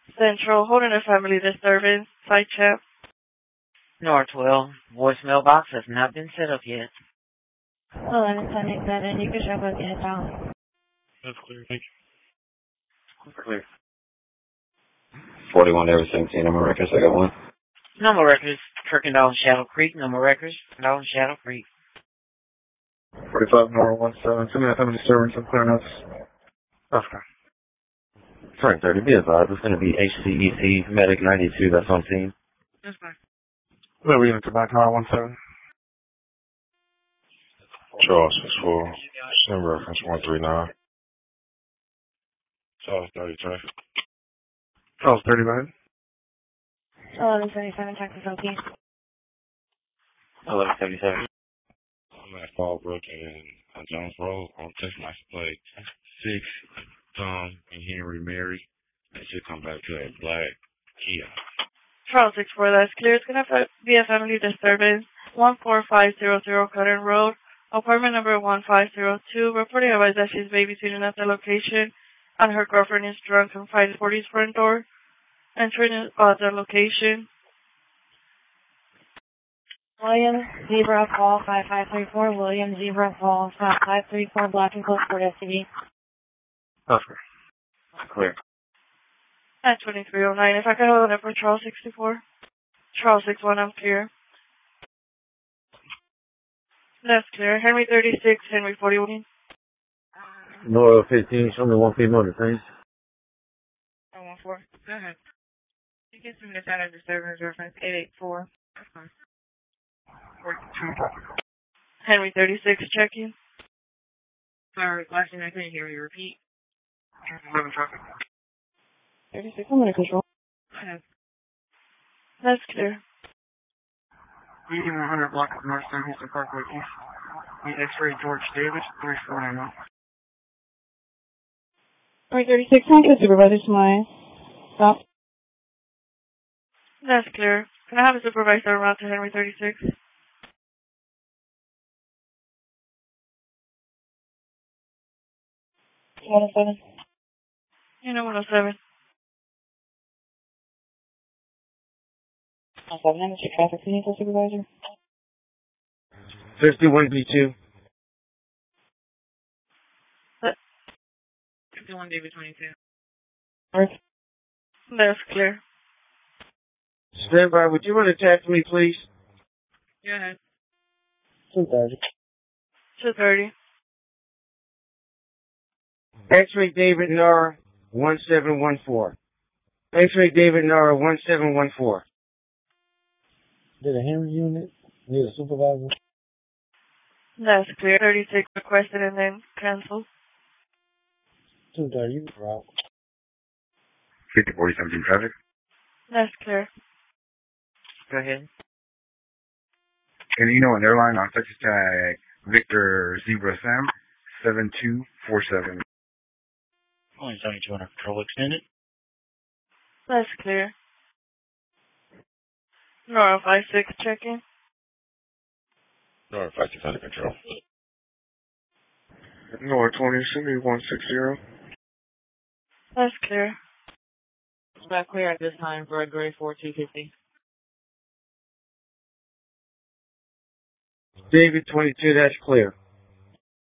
Central, holding a family disturbance, side chat. Northwell, voicemail box has not been set up yet. 1177, you can show us the headbound. That's clear, thank you. Clear. 41 over 17, number records, I got one. Number records, Kirkendall and Shadow Creek. Number records, Kirkendall and Shadow Creek. 45 North 17, 2 minutes, having disturbance in clearance. Okay. Frank 30, be advised, it's going to be HCEC Medic 92 that's on scene. That's fine. Where are we going to back North 17? Charles 64, number reference 139. Charles 30, Trey. Charles 30, man. 1177, Texas OP. 1177. I'm at Fallbrook and Jones Road on Texas License Plate 6, Tom and Henry Mary. They should come back to that black Kia. Charles 64, that's clear. It's going to be a family disturbance. 14500 Cutting Road, apartment number 1502. Reporting advised that she's babysitting at the location and her girlfriend is drunk and fighting for his front door. Entering the location. William Zebra Fall 5534, William Zebra Fall 5534, Black and Coast Ford SUV. That's clear. Clear. At 2309, if I could hold it for Charles 64. Charles 61, I'm clear. That's clear. Henry 36, Henry 41. Nora 15, show me one female detained. 114. Go ahead. You can submit this out of disturbance reference 884. That's fine. 42. Henry 36, checking. Sorry, last thing I couldn't hear you repeat. 11 traffic. 36, I'm under control. That's clear. 8100 block of North San Jose Parkway East. Meet X-ray George Davis, 3491. Alright, 36, I'm good, Supervisor Smythe. Stop. That's clear. Can I have a supervisor route to Henry 36? Unit 7. Unit 107. 7, I'm your traffic vehicle supervisor. 51B2. 51 David 22. Earth. That's clear. Standby, would you run a tag for me, please? Go ahead. 230. 230. X-ray David Nara 1714. X-ray David Nara 1714. Did a Henry unit need a supervisor? That's clear. 36 requested and then canceled. 230, you route. 5047 traffic. That's clear. Go ahead. And you know an airline on Texas tag Victor Zebra Sam 7247. Only 7200 control extended. That's clear. Nora 56 checking. North 56 under control. North 20, should be 160. That's clear. Back clear at this time for Gregory 4250. David 22, that's clear.